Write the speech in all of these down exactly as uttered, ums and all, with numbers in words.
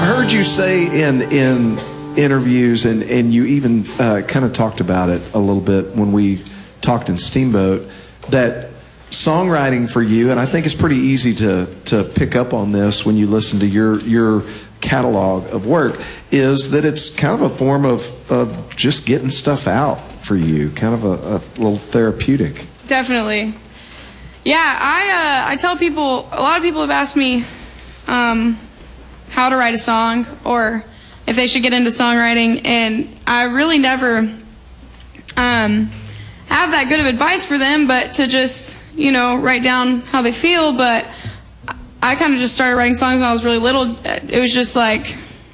heard you say in in interviews, and and you even uh, kind of talked about it a little bit when we talked in Steamboat, that songwriting for you, and I think it's pretty easy to to pick up on this when you listen to your your catalog of work, is that it's kind of a form of of just getting stuff out for you, kind of a, a little therapeutic. Definitely. Yeah, I uh, I tell people, a lot of people have asked me um, how to write a song or if they should get into songwriting, and I really never um, have that good of advice for them, but to just, you know, write down how they feel. But I kind of just started writing songs when I was really little. It was just like,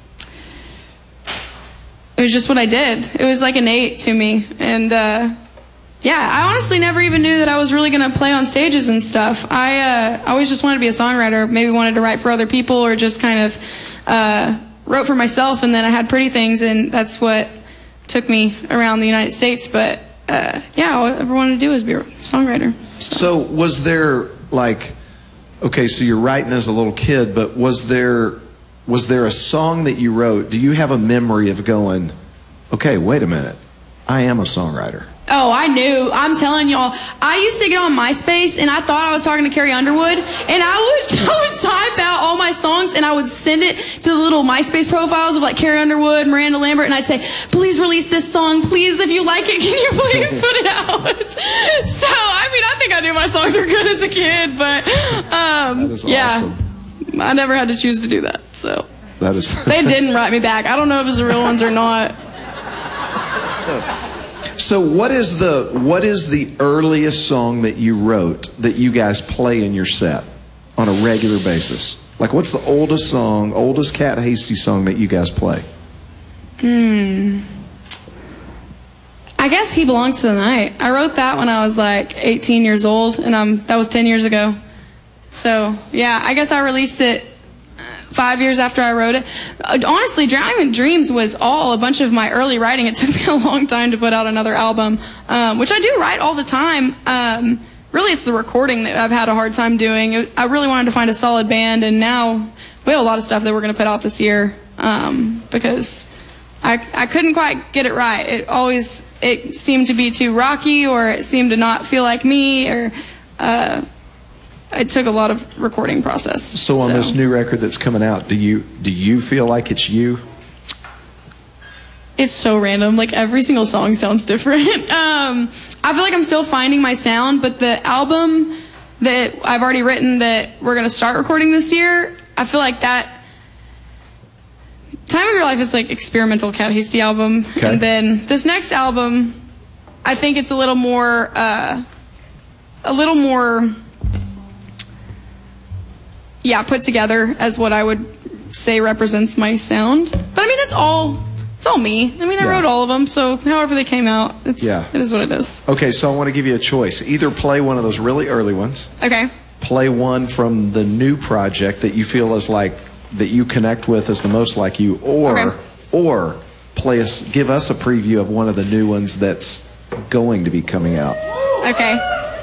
it was just what I did. It was like innate to me. And uh, yeah, I honestly never even knew that I was really going to play on stages and stuff. I uh, always just wanted to be a songwriter, maybe wanted to write for other people, or just kind of uh, wrote for myself. And then I had Pretty Things, and that's what took me around the United States. But uh, yeah, all I ever wanted to do was be a songwriter. So, so was there, like, okay, so you're writing as a little kid, but was there was there a song that you wrote? Do you have a memory of going, okay, wait a minute, I am a songwriter? Oh, I knew. I'm telling y'all, I used to get on MySpace, and I thought I was talking to Carrie Underwood, and I would, I would type out all my songs, and I would send it to the little MySpace profiles of like Carrie Underwood, Miranda Lambert, and I'd say, please release this song. Please, if you like it, can you please put it out? So, I mean, I think I knew my songs were good as a kid, but um, that is yeah, awesome. I never had to choose to do that. So that is. They didn't write me back. I don't know if it's the real ones or not. So what is the what is the earliest song that you wrote that you guys play in your set on a regular basis? Like, what's the oldest song, oldest Cat Hasty song that you guys play? Hmm. I guess He Belongs to the Night. I wrote that when I was like eighteen years old, and um, that was ten years ago. So yeah, I guess I released it five years after I wrote it. Uh, honestly, Drowning in Dreams was all a bunch of my early writing. It took me a long time to put out another album, um, which I do write all the time. Um, really, it's the recording that I've had a hard time doing. It, I really wanted to find a solid band, and now we have a lot of stuff that we're going to put out this year um, because I, I couldn't quite get it right. It always it seemed to be too rocky, or it seemed to not feel like me, or uh, it took a lot of recording process. So on so. this new record that's coming out, do you do you feel like it's you? It's so random. Like, every single song sounds different. um, I feel like I'm still finding my sound, but the album that I've already written that we're going to start recording this year, I feel like that Time of Your Life is like experimental Cat Hasty album. Okay. And then this next album, I think it's a little more, uh, a little more... yeah, put together as what I would say represents my sound. But I mean, it's all it's all me. I mean, I yeah. wrote all of them, so however they came out, it's, yeah. it is what it is. Okay, so I want to give you a choice. Either play one of those really early ones. Okay. Play one from the new project that you feel is like, that you connect with as the most like you, or okay. or play us, give us a preview of one of the new ones that's going to be coming out. Okay.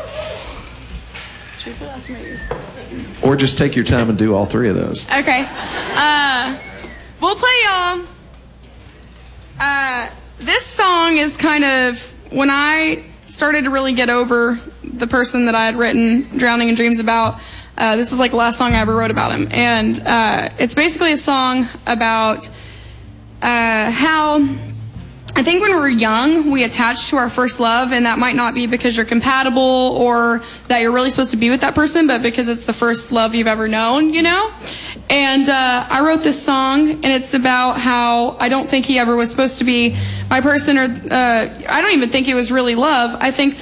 Or just take your time and do all three of those. Okay. Uh, we'll play y'all. Uh, this song is kind of, when I started to really get over the person that I had written Drowning in Dreams about, uh, this was like the last song I ever wrote about him. And uh, it's basically a song about uh, how... I think when we're young, we attach to our first love, and that might not be because you're compatible or that you're really supposed to be with that person, but because it's the first love you've ever known, you know? And uh, I wrote this song, and it's about how I don't think he ever was supposed to be my person, or uh, I don't even think it was really love. I think